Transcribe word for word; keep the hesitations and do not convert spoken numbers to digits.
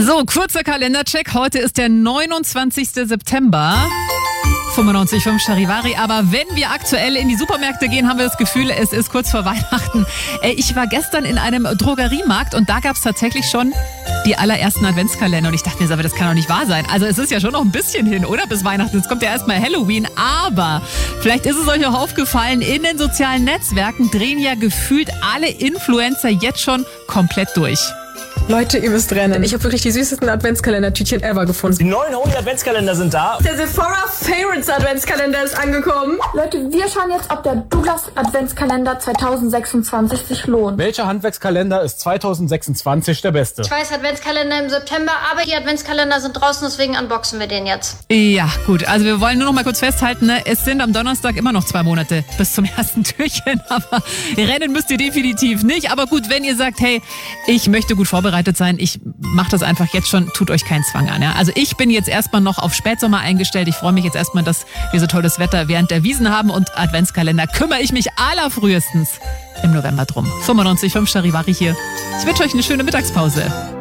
So, kurzer Kalendercheck. Heute ist der neunundzwanzigster September. fünfundneunzig Komma fünf Charivari. Aber wenn wir aktuell in die Supermärkte gehen, haben wir das Gefühl, es ist kurz vor Weihnachten. Ich war gestern in einem Drogeriemarkt und da gab es tatsächlich schon die allerersten Adventskalender. Und ich dachte mir, aber das kann doch nicht wahr sein. Also es ist ja schon noch ein bisschen hin, oder? Bis Weihnachten. Jetzt kommt ja erstmal Halloween. Aber vielleicht ist es euch auch aufgefallen, in den sozialen Netzwerken drehen ja gefühlt alle Influencer jetzt schon komplett durch. Leute, ihr müsst rennen. Ich habe wirklich die süßesten Adventskalender-Tütchen ever gefunden. Die neuen Holy-Adventskalender sind da. Der Sephora Favorites Adventskalender ist angekommen. Leute, wir schauen jetzt, ob der Douglas Adventskalender zweitausendsechsundzwanzig sich lohnt. Welcher Handwerkskalender ist zweitausendsechsundzwanzig der beste? Ich weiß, Adventskalender im September, aber die Adventskalender sind draußen, deswegen unboxen wir den jetzt. Ja, gut. Also wir wollen nur noch mal kurz festhalten, ne? Es sind am Donnerstag immer noch zwei Monate bis zum ersten Türchen. Aber rennen müsst ihr definitiv nicht. Aber gut, wenn ihr sagt, hey, ich möchte gut vorbereitet sein, ich mache das einfach jetzt schon, tut euch keinen Zwang an. Ja? Also ich bin jetzt erstmal noch auf Spätsommer eingestellt. Ich freue mich jetzt erstmal, dass wir so tolles Wetter während der Wiesn haben und Adventskalender kümmere ich mich allerfrühestens im November drum. fünfundneunzig Komma fünf Charivari hier. Ich wünsche euch eine schöne Mittagspause.